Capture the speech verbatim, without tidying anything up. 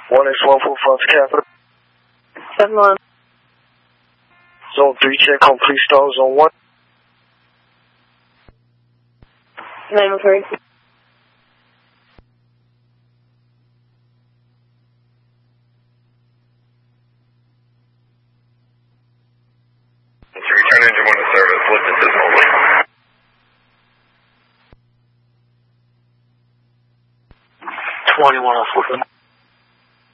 one X one four five Capital. seven one. Zone three, check home, please start zone one. nine one three. Return engine one to service, lift at this only. twenty-one oh four.